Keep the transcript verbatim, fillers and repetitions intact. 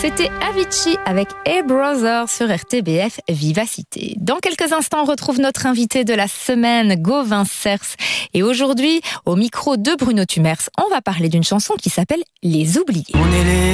C'était Avicii avec Hey Brother sur R T B F Vivacité. Dans quelques instants, on retrouve notre invité de la semaine, Gauvin Cers. Et aujourd'hui, au micro de Bruno Tumers, on va parler d'une chanson qui s'appelle Les Oubliés. On est les